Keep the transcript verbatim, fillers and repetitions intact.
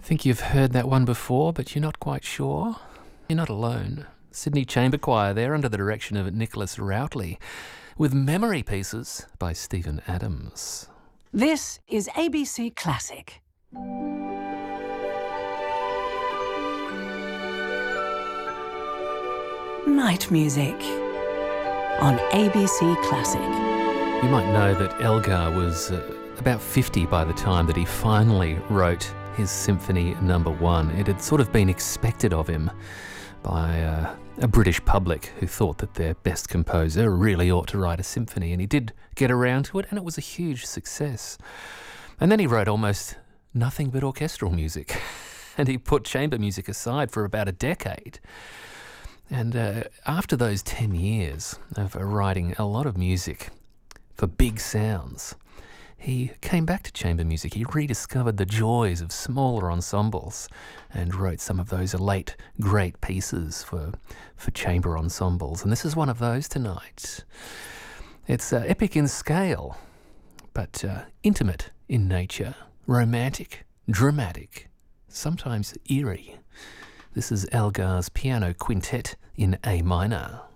Think you've heard that one before, but you're not quite sure? You're not alone. Sydney Chamber Choir there under the direction of Nicholas Routley with Memory Pieces by Stephen Adams. This is A B C Classic. Night music on A B C Classic. You might know that Elgar was uh, about fifty by the time that he finally wrote his Symphony Number One. It had sort of been expected of him by uh, a British public who thought that their best composer really ought to write a symphony, and he did get around to it, and it was a huge success. And then he wrote almost nothing but orchestral music, and he put chamber music aside for about a decade. And uh, after those ten years of uh, writing a lot of music for big sounds, he came back to chamber music. He rediscovered the joys of smaller ensembles and wrote some of those late great pieces for, for chamber ensembles. And this is one of those tonight. It's uh, epic in scale, but uh, intimate in nature, romantic, dramatic, sometimes eerie. This is Elgar's Piano Quintet in A minor.